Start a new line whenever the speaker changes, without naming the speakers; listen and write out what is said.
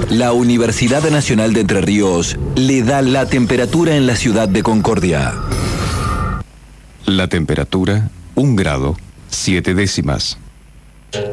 La Universidad Nacional de Entre Ríos le da la temperatura en la ciudad de Concordia.
La temperatura, 1 grado, 7 décimas.